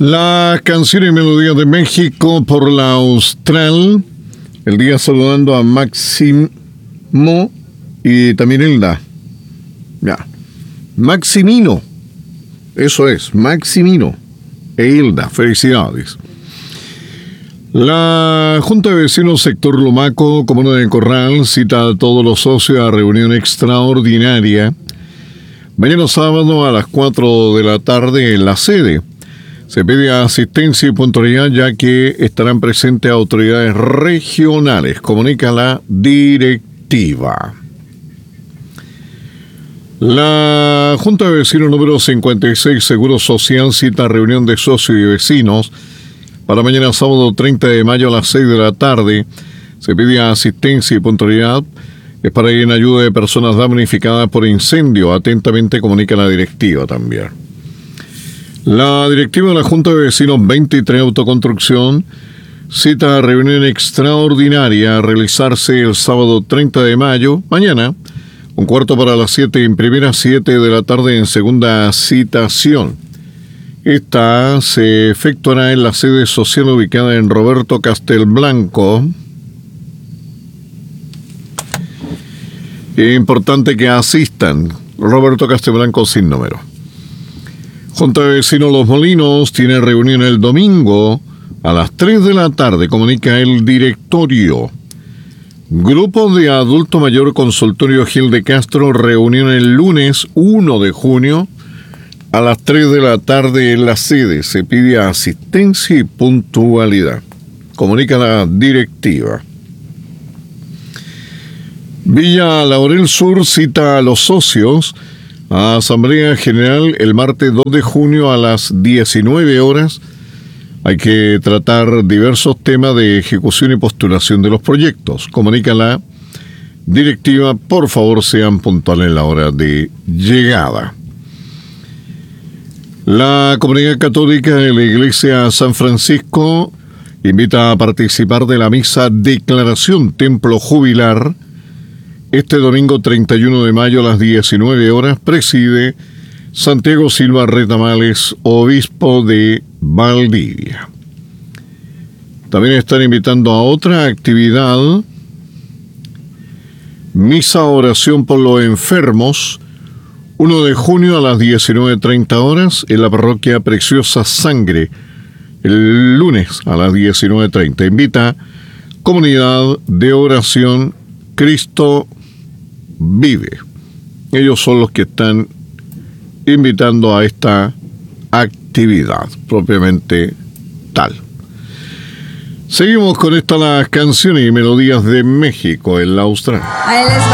Las canciones y melodías de México por la Austral. El día saludando a Máximo y también Hilda. Ya. Maximino. Eso es, Maximino e Hilda. Felicidades. La Junta de Vecinos Sector Lumaco, Comuna de Corral, cita a todos los socios a reunión extraordinaria mañana sábado a las 4 de la tarde en la sede. Se pide asistencia y puntualidad ya que estarán presentes autoridades regionales, comunica la directiva. La Junta de Vecinos número 56 Seguro Social cita reunión de socios y vecinos para mañana sábado 30 de mayo a las 6 de la tarde. Se pide asistencia y puntualidad. Es para ir en ayuda de personas damnificadas por incendio. Atentamente comunica la directiva también. La directiva de la Junta de Vecinos 23 Autoconstrucción cita reunión extraordinaria a realizarse el sábado 30 de mayo, mañana, 7:15 en primera, 7 de la tarde en segunda citación. Esta se efectuará en la sede social ubicada en Roberto Castelblanco. Es importante que asistan. Roberto Castelblanco sin número. Junta de Vecinos Los Molinos tiene reunión el domingo a las 3 de la tarde, comunica el directorio. Grupo de Adulto Mayor Consultorio Gil de Castro, reunión el lunes 1 de junio a las 3 de la tarde en la sede. Se pide asistencia y puntualidad, comunica la directiva. Villa Laurel Sur cita a los socios a Asamblea General el martes 2 de junio a las 19 horas. Hay que tratar diversos temas de ejecución y postulación de los proyectos. Comunica la directiva, por favor sean puntuales en la hora de llegada. La Comunidad Católica de la Iglesia San Francisco invita a participar de la misa Declaración Templo Jubilar. Este domingo 31 de mayo a las 19 horas preside Santiago Silva Retamales, obispo de Valdivia. También están invitando a otra actividad, misa oración por los enfermos, 1 de junio a las 19:30 horas en la parroquia Preciosa Sangre, el lunes a las 19:30. Invita Comunidad de Oración Cristo Vive. Ellos son los que están invitando a esta actividad propiamente tal. Seguimos con las canciones y melodías de México en la Austral.